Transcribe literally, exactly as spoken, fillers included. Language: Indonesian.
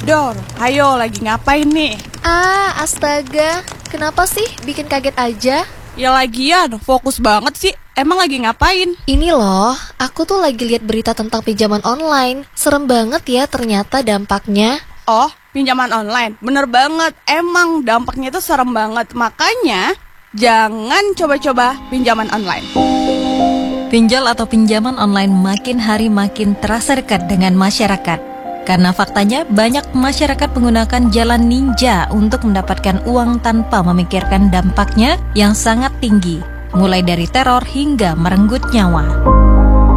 Dor, ayo lagi ngapain nih? Ah, astaga. Kenapa sih bikin kaget aja? Ya lagian, fokus banget sih. Emang lagi ngapain? Ini loh, aku tuh lagi lihat berita tentang pinjaman online. Serem banget ya ternyata dampaknya. Oh, pinjaman online. Bener banget. Emang dampaknya itu serem banget. Makanya, jangan coba-coba pinjaman online. Pinjol atau pinjaman online makin hari makin terasa dekat dengan masyarakat. Karena faktanya banyak masyarakat menggunakan jalan ninja untuk mendapatkan uang tanpa memikirkan dampaknya yang sangat tinggi, mulai dari teror hingga merenggut nyawa.